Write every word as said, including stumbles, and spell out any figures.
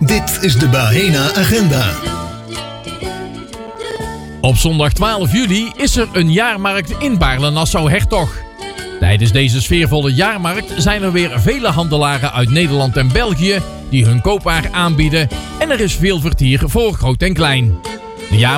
Dit is de Bahena Agenda. Op zondag twaalf juli is er een jaarmarkt in Baarle-Nassau-Hertog. Tijdens deze sfeervolle jaarmarkt zijn er weer vele handelaren uit Nederland en België die hun koopwaar aanbieden en er is veel vertier voor groot en klein. De